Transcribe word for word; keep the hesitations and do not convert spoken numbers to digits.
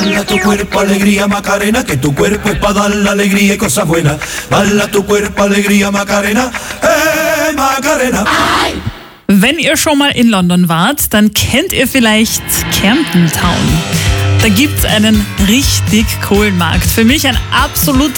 Bala tu cuerpo, alegría, Macarena, que tu cuerpo es para dar la alegría y cosas buenas. Bala tu cuerpo, alegría, Macarena, eh, Macarena. Wenn ihr schon mal in London wart, dann kennt ihr vielleicht Camden Town. Da gibt's einen richtig coolen Markt. Für mich ein absoluter